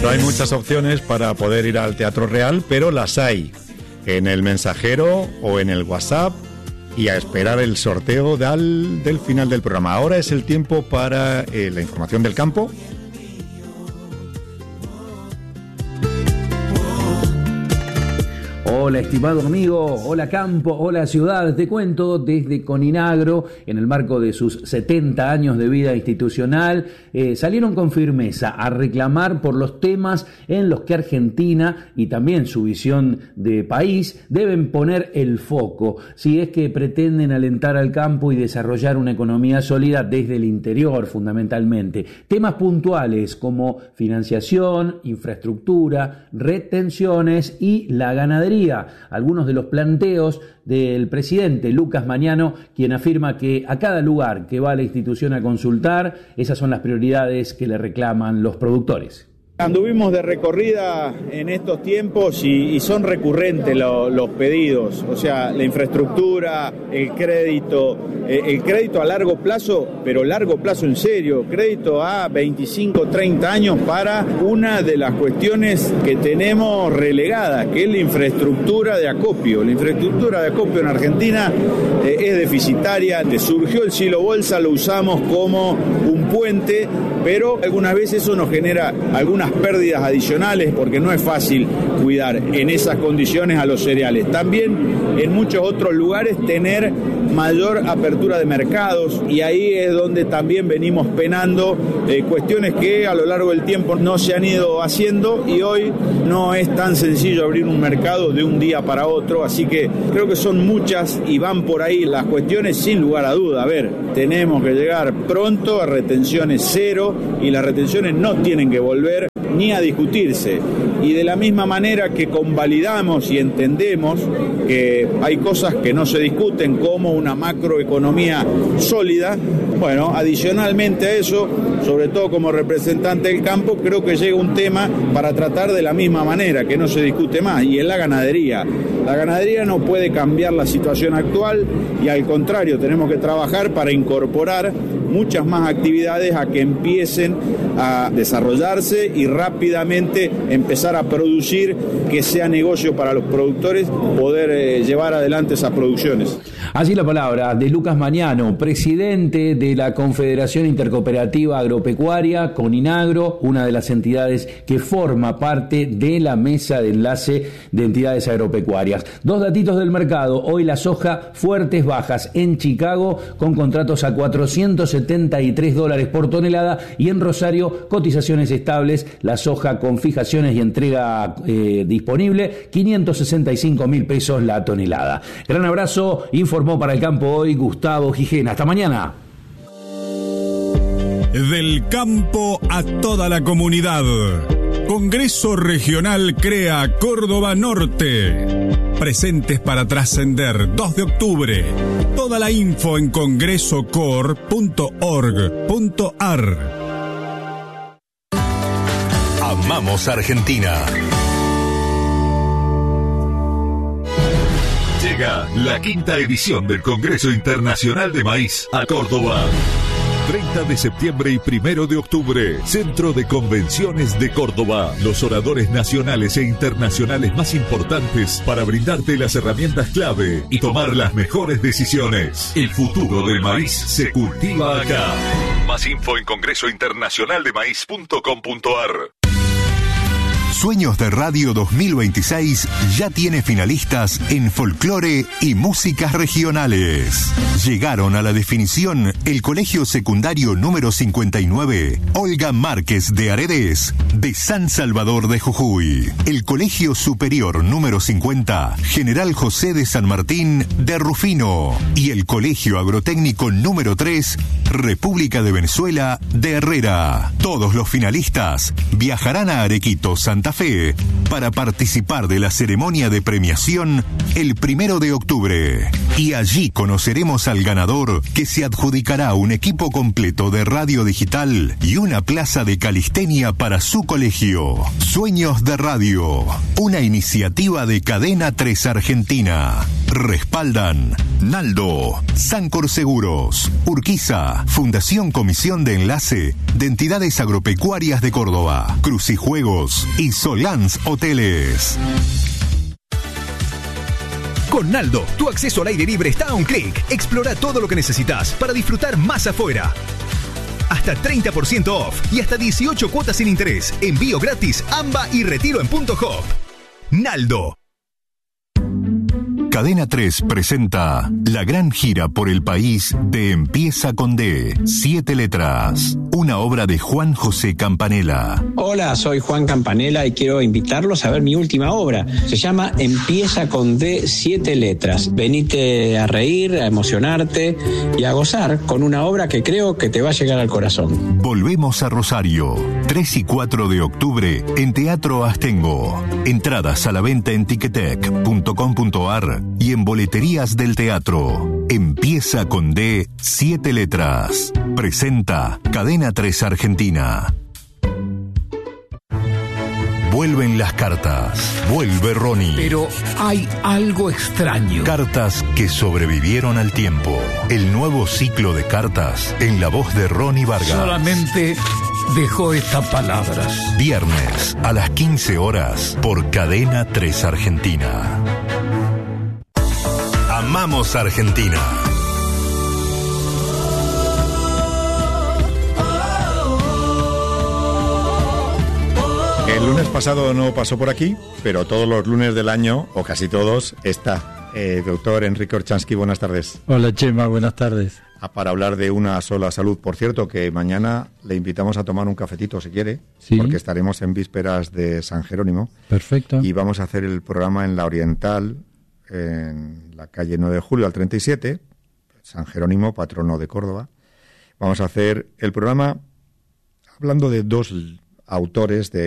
No hay muchas opciones para poder ir al Teatro Real, pero las hay en el mensajero o en el WhatsApp, y a esperar el sorteo del final del programa. Ahora es el tiempo para la información del campo. Hola estimado amigo, hola campo, hola ciudad, te cuento desde Coninagro, en el marco de sus 70 años de vida institucional, salieron con firmeza a reclamar por los temas en los que Argentina y también su visión de país deben poner el foco, si es que pretenden alentar al campo y desarrollar una economía sólida desde el interior fundamentalmente. Temas puntuales como financiación, infraestructura, retenciones y la ganadería. Algunos de los planteos del presidente Lucas Mañano, quien afirma que a cada lugar que va a la institución a consultar, esas son las prioridades que le reclaman los productores. Anduvimos de recorrida en estos tiempos y son recurrentes los pedidos, o sea, la infraestructura, el crédito a largo plazo, pero largo plazo en serio, crédito a 25, 30 años para una de las cuestiones que tenemos relegadas, que es la infraestructura de acopio. La infraestructura de acopio en Argentina es deficitaria, surgió el silo bolsa, lo usamos como un puente, pero algunas veces eso nos genera algunas pérdidas adicionales porque no es fácil cuidar en esas condiciones a los cereales. También en muchos otros lugares tener mayor apertura de mercados, y ahí es donde también venimos penando cuestiones que a lo largo del tiempo no se han ido haciendo, y hoy no es tan sencillo abrir un mercado de un día para otro, así que creo que son muchas y van por ahí las cuestiones sin lugar a duda. A ver, tenemos que llegar pronto a retenciones cero, y las retenciones no tienen que volver ni a discutirse. Y de la misma manera que convalidamos y entendemos que hay cosas que no se discuten, como una macroeconomía sólida, bueno, adicionalmente a eso, sobre todo como representante del campo, creo que llega un tema para tratar de la misma manera, que no se discute más, y es la ganadería. La ganadería no puede cambiar la situación actual, y al contrario, tenemos que trabajar para incorporar muchas más actividades a que empiecen a desarrollarse y rápidamente empezar a producir, que sea negocio para los productores poder llevar adelante esas producciones. Así la palabra de Lucas Mañano, presidente de la Confederación Intercooperativa Agropecuaria Coninagro, una de las entidades que forma parte de la mesa de enlace de entidades agropecuarias. Dos datitos del mercado. Hoy la soja, fuertes bajas en Chicago, con contratos a $473 por tonelada, y en Rosario cotizaciones estables, la soja con fijaciones y entrega disponible, 565.000 pesos la tonelada. Gran abrazo, informó para el campo hoy Gustavo Gijena. Hasta mañana. Del campo a toda la comunidad. Congreso Regional CREA Córdoba Norte. Presentes para trascender, 2 de octubre. Toda la info en congresocor.org.ar. Amamos Argentina. Llega la 5ª edición del Congreso Internacional de Maíz a Córdoba. 30 de septiembre y 1 de octubre, Centro de Convenciones de Córdoba. Los oradores nacionales e internacionales más importantes para brindarte las herramientas clave y tomar las mejores decisiones. El futuro del maíz se cultiva acá. Más info en congresointernacionaldemaíz.com.ar. Sueños de Radio 2026 ya tiene finalistas en folclore y músicas regionales. Llegaron a la definición el Colegio Secundario número 59, Olga Márquez de Aredes, de San Salvador de Jujuy. El Colegio Superior número 50, General José de San Martín de Rufino. Y el Colegio Agrotécnico número 3, República de Venezuela de Herrera. Todos los finalistas viajarán a Arequito, Santa Fe, para participar de la ceremonia de premiación el 1 de octubre. Y allí conoceremos al ganador, que se adjudicará un equipo completo de radio digital y una plaza de calistenia para su colegio. Sueños de Radio, una iniciativa de Cadena 3 Argentina. Respaldan Naldo, Sancor Seguros, Urquiza, Fundación Comisión de Enlace de Entidades Agropecuarias de Córdoba, Crucijuegos y Solans Hoteles. Con Naldo, tu acceso al aire libre está a un clic. Explora todo lo que necesitas para disfrutar más afuera. Hasta 30% off y hasta 18 cuotas sin interés. Envío gratis, AMBA y retiro en Punto Hop. Naldo. Cadena 3 presenta la gran gira por el país de Empieza con D, 7 letras, una obra de Juan José Campanella. Hola, soy Juan Campanella y quiero invitarlos a ver mi última obra. Se llama Empieza con D, 7 letras. Venite a reír, a emocionarte y a gozar con una obra que creo que te va a llegar al corazón. Volvemos a Rosario, 3 y 4 de octubre en Teatro Astengo. Entradas a la venta en ticketek.com.ar y en boleterías del teatro. Empieza con D, 7 letras. Presenta Cadena 3 Argentina. Vuelven las cartas. Vuelve Ronnie. Pero hay algo extraño. Cartas que sobrevivieron al tiempo. El nuevo ciclo de cartas en la voz de Ronnie Vargas. Solamente dejó estas palabras. Viernes a las 15 horas por Cadena 3 Argentina. Amamos Argentina. El lunes pasado no pasó por aquí, pero todos los lunes del año, o casi todos, está. Doctor Enrique Orchansky, buenas tardes. Hola Chema, buenas tardes. Para hablar de una sola salud. Por cierto, que mañana le invitamos a tomar un cafetito si quiere, ¿sí? Porque estaremos en vísperas de San Jerónimo. Perfecto. Y vamos a hacer el programa en la Oriental, en la calle 9 de Julio al 37, San Jerónimo, patrono de Córdoba. Vamos a hacer el programa hablando de dos autores de